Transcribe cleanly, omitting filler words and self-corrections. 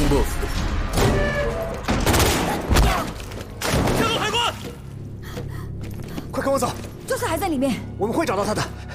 boss。 天龙海关！ 快跟我走， 就是还在里面。 我们会找到他的。